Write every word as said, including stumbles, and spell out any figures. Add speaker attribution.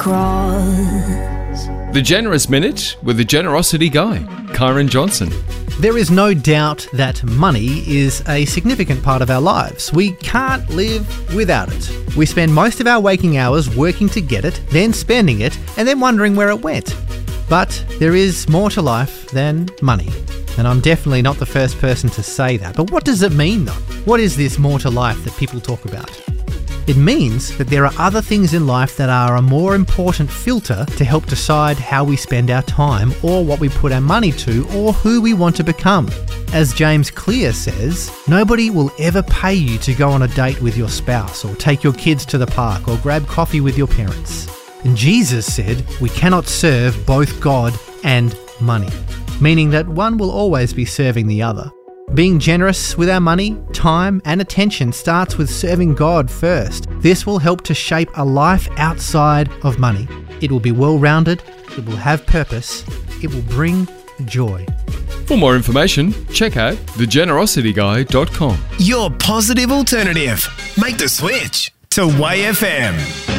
Speaker 1: cross.
Speaker 2: The Generous Minute with the Generosity Guy, Kyron Johnson.
Speaker 3: There is no doubt that money is a significant part of our lives. We can't live without it. We spend most of our waking hours working to get it, then spending it, and then wondering where it went. But there is more to life than money. And I'm definitely not the first person to say that. But what does it mean though? What is this more to life that people talk about? It means that there are other things in life that are a more important filter to help decide how we spend our time or what we put our money to or who we want to become. As James Clear says, nobody will ever pay you to go on a date with your spouse or take your kids to the park or grab coffee with your parents. And Jesus said we cannot serve both God and money, meaning that one will always be serving the other. Being generous with our money, time and attention starts with serving God first. This will help to shape a life outside of money. It will be well-rounded, it will have purpose, it will bring joy.
Speaker 2: For more information, check out the generosity guy dot com.
Speaker 4: Your positive alternative. Make the switch to Y F M.